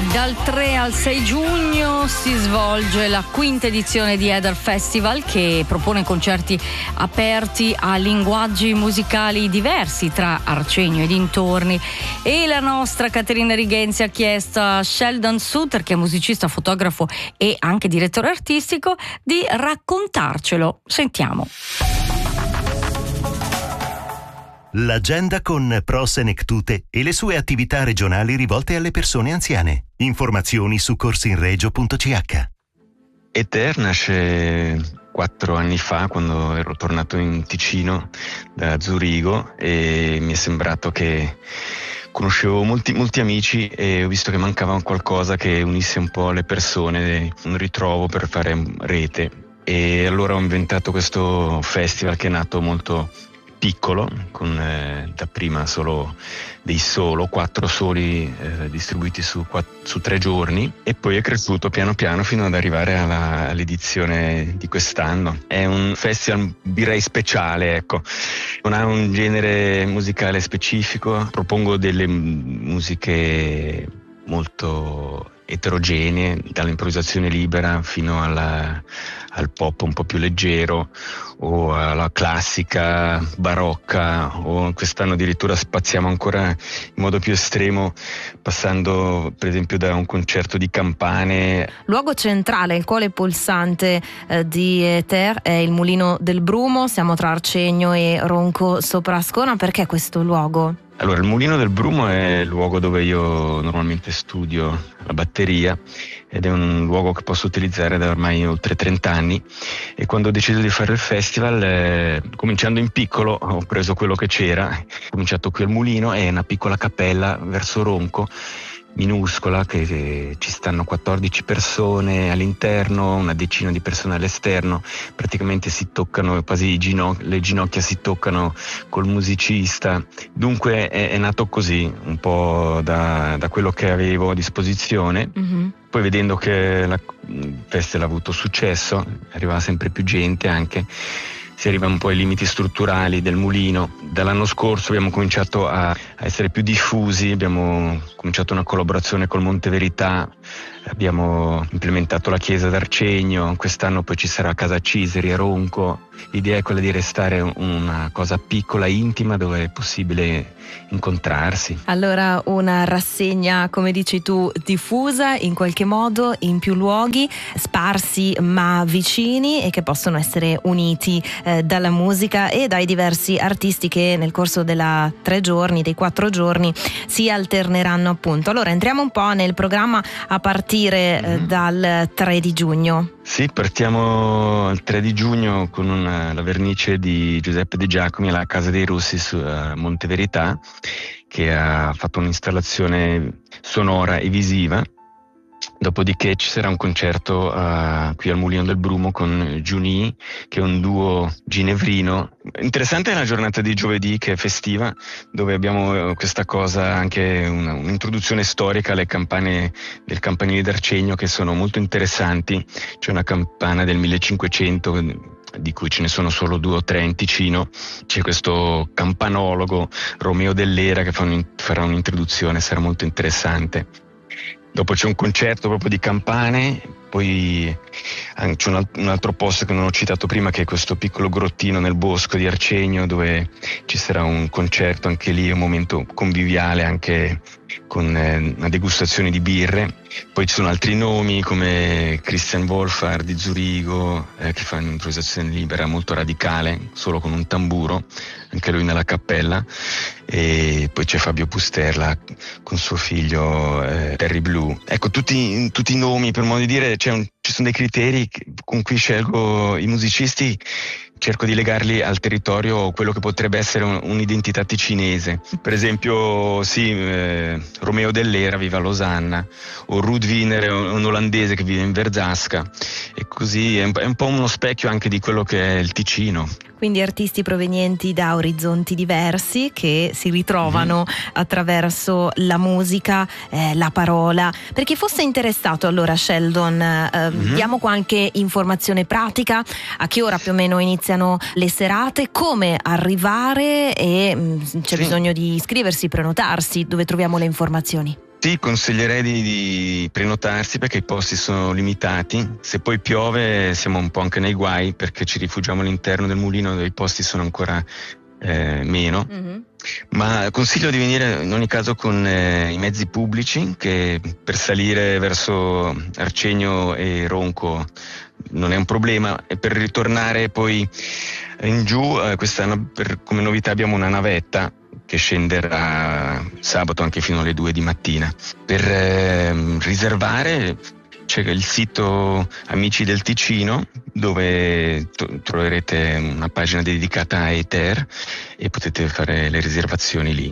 Dal 3 al 6 giugno si svolge la quinta edizione di Eder Festival, che propone concerti aperti a linguaggi musicali diversi tra Arcegno e dintorni, e la nostra Caterina Righenzi ha chiesto a Sheldon Suter, che è musicista, fotografo e anche direttore artistico, di raccontarcelo. Sentiamo. L'agenda con Pro Senectute e le sue attività regionali rivolte alle persone anziane. Informazioni su corsinregio.ch. Eder nasce 4 anni fa, quando ero tornato in Ticino da Zurigo, e mi è sembrato che conoscevo molti amici e ho visto che mancava qualcosa che unisse un po' le persone, un ritrovo per fare rete. E allora ho inventato questo festival, che è nato molto piccolo, con dapprima solo 4 soli distribuiti su 3 giorni, e poi è cresciuto piano piano fino ad arrivare all'edizione di quest'anno. È un festival, direi, speciale, ecco. Non ha un genere musicale specifico, propongo delle musiche molto eterogenee, dall'improvvisazione libera fino al pop un po' più leggero, o alla classica barocca, o quest'anno addirittura spaziamo ancora in modo più estremo, passando per esempio da un concerto di campane. Luogo centrale, il cuore pulsante di Eder è il Mulino del Brumo. Siamo tra Arcegno e Ronco Soprascona. Perché questo luogo? Allora, il Mulino del Brumo è il luogo dove io normalmente studio la batteria, ed è un luogo che posso utilizzare da ormai oltre 30 anni, e quando ho deciso di fare il festival, cominciando in piccolo, ho preso quello che c'era. Ho cominciato qui al Mulino, è una piccola cappella verso Ronco, minuscola, che ci stanno 14 persone all'interno, una decina di persone all'esterno. Praticamente si toccano quasi le ginocchia si toccano col musicista. Dunque è nato così, un po' da quello che avevo a disposizione. Mm-hmm. Poi, vedendo che il festival ha avuto successo, arrivava sempre più gente, anche si arriva un po' ai limiti strutturali del mulino. Dall'anno scorso abbiamo cominciato a essere più diffusi, abbiamo cominciato una collaborazione col Monte Verità, abbiamo implementato la chiesa d'Arcegno, quest'anno poi ci sarà Casa Ciseri a Ronco. L'idea è quella di restare una cosa piccola, intima, dove è possibile incontrarsi. Allora, una rassegna, come dici tu, diffusa in qualche modo in più luoghi, sparsi ma vicini, e che possono essere uniti dalla musica e dai diversi artisti che nel corso dei 4 giorni si alterneranno, appunto. Allora, entriamo un po' nel programma a partire dal 3 di giugno. Sì, partiamo il 3 di giugno con la vernice di Giuseppe De Giacomi alla Casa dei Russi su Monte Verità, che ha fatto un'installazione sonora e visiva. Dopodiché ci sarà un concerto qui al Mulino del Brumo con Giuni, che è un duo ginevrino. Interessante è la giornata di giovedì, che è festiva, dove abbiamo questa cosa, anche un'introduzione storica alle campane del campanile d'Arcegno, che sono molto interessanti. C'è una campana del 1500, di cui ce ne sono solo 2 o 3 in Ticino. C'è questo campanologo Romeo Dell'Era che farà un'introduzione, sarà molto interessante. Dopo c'è un concerto proprio di campane, poi c'è un altro posto che non ho citato prima, che è questo piccolo grottino nel bosco di Arcegno, dove ci sarà un concerto, anche lì un momento conviviale, anche con una degustazione di birre. Poi ci sono altri nomi come Christian Wolfhard di Zurigo, che fa un'improvvisazione libera molto radicale, solo con un tamburo, anche lui nella cappella. E poi c'è Fabio Pusterla con suo figlio Terry Blue. Ecco, tutti i nomi, per modo di dire. Ci sono dei criteri con cui scelgo i musicisti, cerco di legarli al territorio, quello che potrebbe essere un'identità ticinese. Per esempio, Romeo Dell'Era vive a Losanna, o Ruud Wiener è un olandese che vive in Verzasca, e così è un po' uno specchio anche di quello che è il Ticino. Quindi artisti provenienti da orizzonti diversi, che si ritrovano attraverso la musica, la parola. Per chi fosse interessato, allora, Sheldon, diamo qualche informazione pratica: a che ora più o meno iniziano le serate, come arrivare, e c'è bisogno di iscriversi, prenotarsi, dove troviamo le informazioni? Sì, consiglierei di prenotarsi perché i posti sono limitati. Se poi piove siamo un po' anche nei guai perché ci rifugiamo all'interno del mulino dove i posti sono ancora meno. Mm-hmm. Ma consiglio di venire in ogni caso con i mezzi pubblici, che per salire verso Arcegno e Ronco non è un problema, e per ritornare poi in giù quest'anno come novità abbiamo una navetta che scenderà sabato anche fino alle 2 di mattina. Per riservare c'è il sito Amici del Ticino, dove troverete una pagina dedicata a Eter e potete fare le riservazioni lì.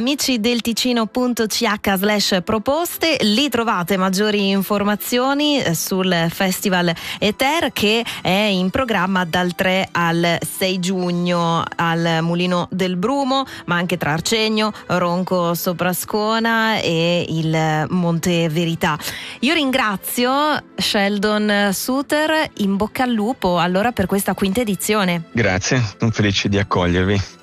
amicidelticino.ch/proposte, lì trovate maggiori informazioni sul Festival Eter, che è in programma dal 3 al 6 giugno al Mulino del Brumo, ma anche tra Arcegno, Ronco Soprascona e il Monte Verità. Io ringrazio Sheldon Suter, in bocca al lupo allora per questa quinta edizione. Grazie, sono felice di accogliervi.